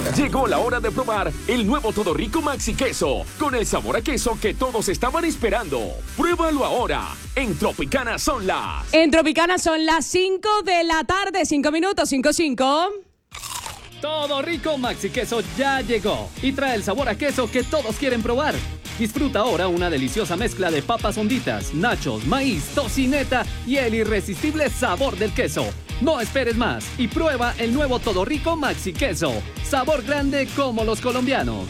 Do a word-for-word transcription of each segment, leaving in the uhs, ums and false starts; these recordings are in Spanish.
Llegó la hora de probar el nuevo Todo Rico Maxi Queso, con el sabor a queso que todos estaban esperando. Pruébalo ahora. En Tropicana son las... En Tropicana son las cinco de la tarde, cinco minutos, cinco, cinco. Todo Rico Maxi Queso ya llegó y trae el sabor a queso que todos quieren probar. Disfruta ahora una deliciosa mezcla de papas honditas, nachos, maíz, tocineta y el irresistible sabor del queso. No esperes más y prueba el nuevo Todo Rico Maxi Queso. Sabor grande como los colombianos.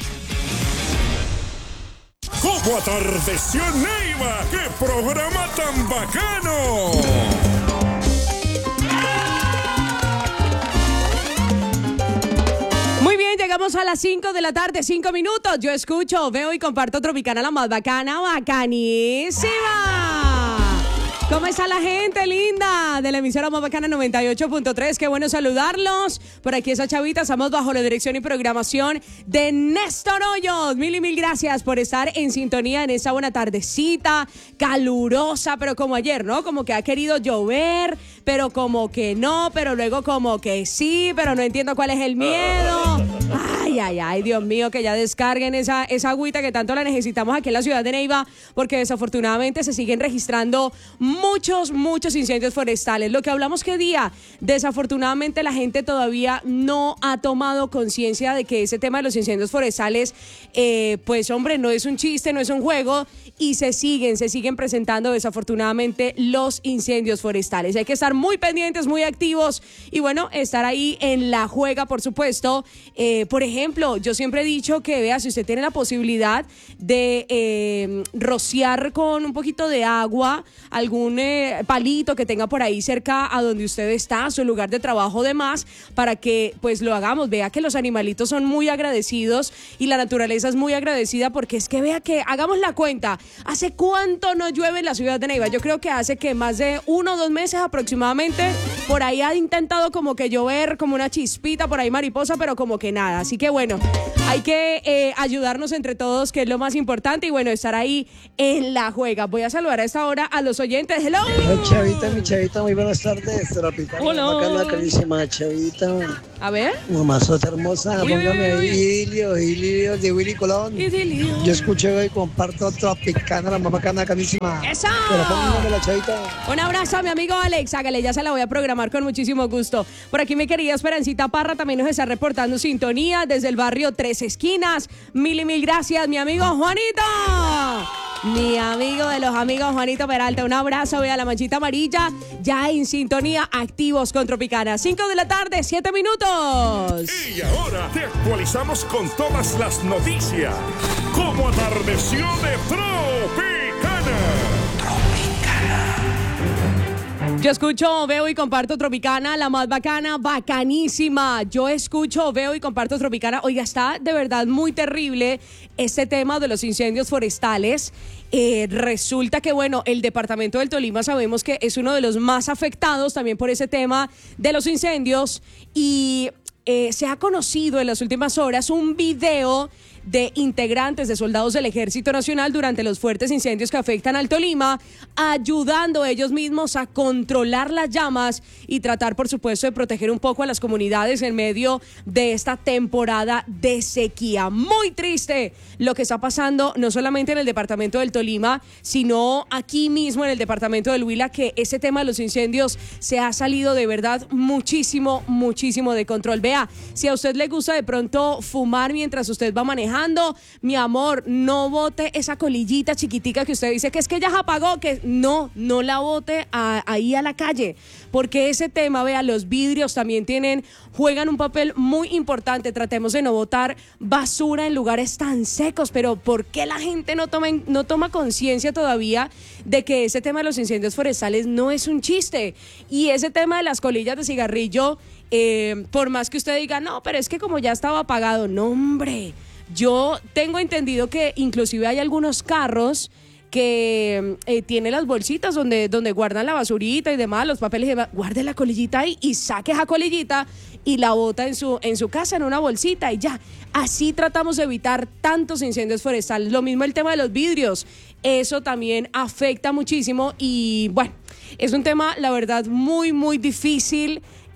¿Cómo atardeció Neiva? ¡Qué programa tan bacano! Muy bien, llegamos a las cinco de la tarde, cinco minutos. Yo escucho, veo y comparto Tropicana, la más bacana, bacanísima. ¿Cómo está la gente linda de la emisora más bacana noventa y ocho punto tres? Qué bueno saludarlos. Por aquí esa chavita, estamos bajo la dirección y programación de Néstor Hoyos. Mil y mil gracias por estar en sintonía en esta buena tardecita, calurosa, pero como ayer, ¿no? Como que ha querido llover, pero como que no, pero luego como que sí, pero no entiendo cuál es el miedo. Ay, ay, ay, Dios mío, que ya descarguen esa, esa agüita que tanto la necesitamos aquí en la ciudad de Neiva, porque desafortunadamente se siguen registrando muchos, muchos incendios forestales. Lo que hablamos que día, desafortunadamente la gente todavía no ha tomado conciencia de que ese tema de los incendios forestales, eh, pues hombre, no es un chiste, no es un juego, y se siguen, se siguen presentando desafortunadamente los incendios forestales. Hay que estar muy pendientes, muy activos y bueno, estar ahí en la juega, por supuesto. Eh, por ejemplo, yo siempre he dicho que, vea, si usted tiene la posibilidad de eh, rociar con un poquito de agua algún eh, palito que tenga por ahí cerca a donde usted está, su lugar de trabajo, demás, para que pues lo hagamos. Vea que los animalitos son muy agradecidos y la naturaleza es muy agradecida, porque es que vea que hagamos la cuenta. ¿Hace cuánto no llueve en la ciudad de Neiva? Yo creo que hace que más de uno o dos meses aproximadamente. Por ahí ha intentado como que llover, como una chispita por ahí mariposa, pero como que nada. Así que bueno, hay que eh, ayudarnos entre todos, que es lo más importante, y bueno, estar ahí en la juega. Voy a saludar a esta hora a los oyentes. ¡Hello! Hola, Chavita, mi Chavita, muy buenas tardes. Hola. Bacana, carísima Chavita. A ver. Mamazota hermosa, Uy, póngame uy, uy. ahí Idilio, Idilio de Willy Colón. Idilio. Yo escucho y comparto Tropicana, la más bacana, carísima. ¡Eso! Pero póngame la Chavita. Un abrazo a mi amigo Alex, hágale, ya se la voy a programar con muchísimo gusto. Por aquí mi querida Esperancita Parra también nos está reportando sintonía desde el barrio Tres Esquinas. Mil y mil gracias, mi amigo Juanito. Mi amigo de los amigos, Juanito Peralta, un abrazo, vea la manchita amarilla, ya en sintonía, activos con Tropicana. cinco de la tarde, siete minutos. Y ahora te actualizamos con todas las noticias. ¿Cómo atardeció de Tropicana? Yo escucho, veo y comparto Tropicana, la más bacana, bacanísima. Yo escucho, veo y comparto Tropicana. Oiga, está de verdad muy terrible este tema de los incendios forestales. Eh, resulta que, bueno, el departamento del Tolima sabemos que es uno de los más afectados también por ese tema de los incendios, y eh, se ha conocido en las últimas horas un video de integrantes de soldados del Ejército Nacional durante los fuertes incendios que afectan al Tolima, ayudando ellos mismos a controlar las llamas y tratar, por supuesto, de proteger un poco a las comunidades en medio de esta temporada de sequía. Muy triste lo que está pasando, no solamente en el departamento del Tolima, sino aquí mismo en el departamento del Huila, que ese tema de los incendios se ha salido de verdad muchísimo, muchísimo de control. Vea, si a usted le gusta de pronto fumar mientras usted va manejando, mi amor, no bote esa colillita chiquitica que usted dice que es que ya se apagó, que no, no la bote a, ahí a la calle, porque ese tema, vea, los vidrios también tienen, juegan un papel muy importante. Tratemos de no botar basura en lugares tan secos, pero ¿por qué la gente no toma, no toma conciencia todavía de que ese tema de los incendios forestales no es un chiste? Y ese tema de las colillas de cigarrillo, eh, por más que usted diga, no, pero es que como ya estaba apagado, no, hombre. Yo tengo entendido que inclusive hay algunos carros que eh, tienen las bolsitas donde, donde guardan la basurita y demás, los papeles y demás. Guarde la colillita ahí y saque esa colillita y la bota en su, en su casa en una bolsita y ya. Así tratamos de evitar tantos incendios forestales. Lo mismo el tema de los vidrios. Eso también afecta muchísimo y bueno, es un tema, la verdad, muy, muy difícil.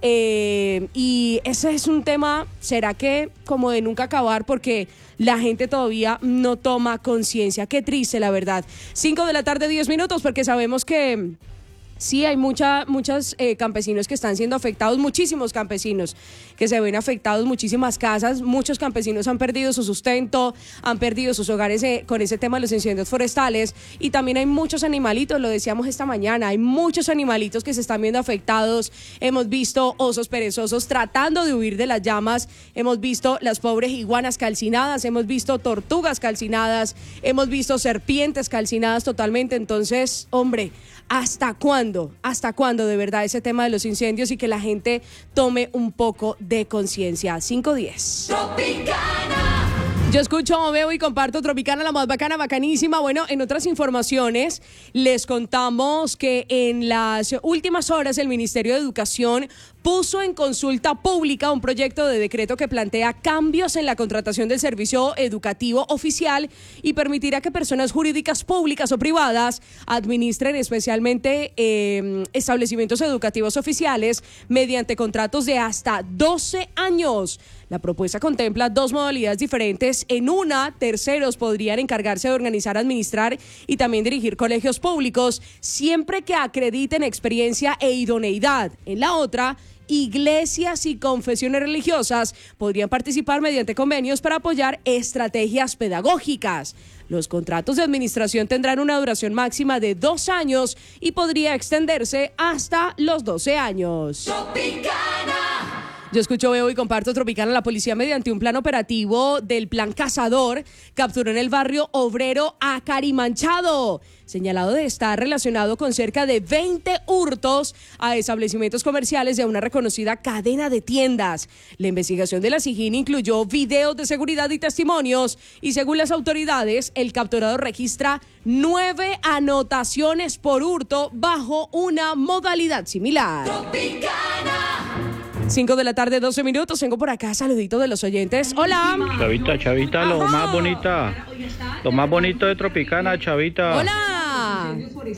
Eh, y ese es un tema, ¿será que como de nunca acabar? Porque la gente todavía no toma conciencia. Qué triste, la verdad. Cinco de la tarde, diez minutos, porque sabemos que sí, hay mucha, muchos eh, campesinos que están siendo afectados, muchísimos campesinos que se ven afectados, muchísimas casas, muchos campesinos han perdido su sustento, han perdido sus hogares eh, con ese tema de los incendios forestales, y también hay muchos animalitos, lo decíamos esta mañana, hay muchos animalitos que se están viendo afectados. Hemos visto osos perezosos tratando de huir de las llamas, hemos visto las pobres iguanas calcinadas, hemos visto tortugas calcinadas, hemos visto serpientes calcinadas totalmente. Entonces, hombre, ¿hasta cuándo? ¿Hasta cuándo de verdad ese tema de los incendios y que la gente tome un poco de conciencia? cinco diez. Tropicana. Yo escucho, veo y comparto Tropicana, la más bacana, bacanísima. Bueno, en otras informaciones les contamos que en las últimas horas el Ministerio de Educación puso en consulta pública un proyecto de decreto que plantea cambios en la contratación del servicio educativo oficial y permitirá que personas jurídicas públicas o privadas administren especialmente eh, establecimientos educativos oficiales mediante contratos de hasta doce años. La propuesta contempla dos modalidades diferentes. En una, terceros podrían encargarse de organizar, administrar y también dirigir colegios públicos, siempre que acrediten experiencia e idoneidad. En la otra, iglesias y confesiones religiosas podrían participar mediante convenios para apoyar estrategias pedagógicas. Los contratos de administración tendrán una duración máxima de dos años y podría extenderse hasta los doce años. Tropicana. Yo escucho, veo y comparto Tropicana. La policía, mediante un plan operativo del Plan Cazador, capturó en el barrio obrero a Carimanchado, señalado de estar relacionado con cerca de veinte hurtos a establecimientos comerciales de una reconocida cadena de tiendas. La investigación de la SIJIN incluyó videos de seguridad y testimonios, y según las autoridades, el capturado registra nueve anotaciones por hurto bajo una modalidad similar. Tropicana. cinco de la tarde, doce minutos. Tengo por acá saludito de los oyentes. Hola. Chavita, Chavita, lo Ajá. más bonita. Lo más bonito de Tropicana, Chavita. Hola.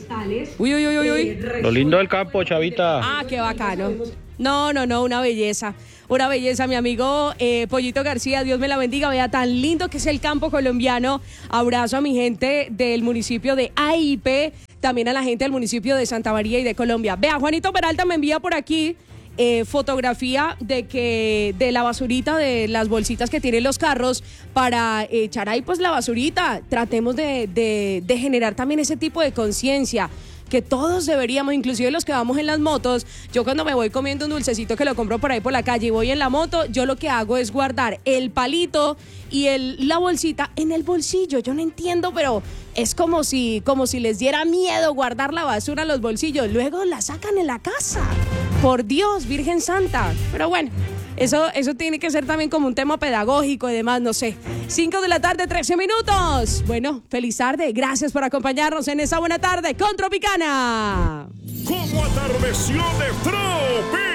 Uy, uy, uy, uy, uy. Lo lindo del campo, Chavita. Ah, qué bacano. No, no, no, una belleza. Una belleza, mi amigo eh, Pollito García, Dios me la bendiga. Vea tan lindo que es el campo colombiano. Abrazo a mi gente del municipio de A I P, también a la gente del municipio de Santa María y de Colombia. Vea, Juanito Peralta me envía por aquí Eh, fotografía de que de la basurita, de las bolsitas que tienen los carros para echar ahí pues la basurita. Tratemos de, de, de generar también ese tipo de conciencia que todos deberíamos, inclusive los que vamos en las motos. Yo cuando me voy comiendo un dulcecito que lo compro por ahí por la calle y voy en la moto, yo lo que hago es guardar el palito y el, la bolsita en el bolsillo. Yo no entiendo, pero es como si, como si les diera miedo guardar la basura en los bolsillos. Luego la sacan en la casa. Por Dios, Virgen Santa. Pero bueno, eso, eso tiene que ser también como un tema pedagógico y demás, no sé. cinco de la tarde, trece minutos. Bueno, feliz tarde. Gracias por acompañarnos en esta buena tarde con Tropicana. Como atardeció de Tropicana.